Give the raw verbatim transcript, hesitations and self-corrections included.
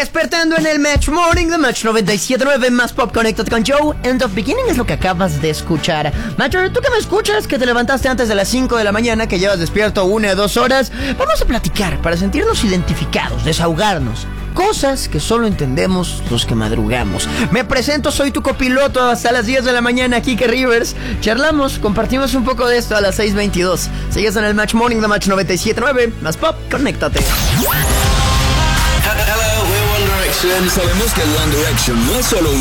Despertando en el Match Morning de Match noventa y siete punto nueve, más pop, conéctate con Joe. End of Beginning es lo que acabas de escuchar. Matcher, tú que me escuchas, que te levantaste antes de las cinco de la mañana, que llevas despierto una o dos horas, vamos a platicar para sentirnos identificados, desahogarnos. Cosas que solo entendemos los que madrugamos. Me presento, soy tu copiloto hasta las diez de la mañana, Kike Rivers. Charlamos, compartimos un poco de esto a las seis veintidós. Sigues en el Match Morning de Match noventa y siete punto nueve, más pop, conéctate. Hello, we're One Direction. Sabemos que One Direction no es solo un